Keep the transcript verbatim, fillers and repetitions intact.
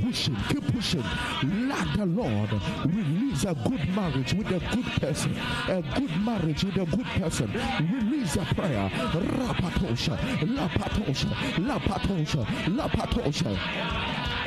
pushing, keep pushing. Let the Lord release a good marriage with a good person, a good marriage with a good person. Release a prayer. Rapatosha, lapatosha, lapatosha, lapatosha.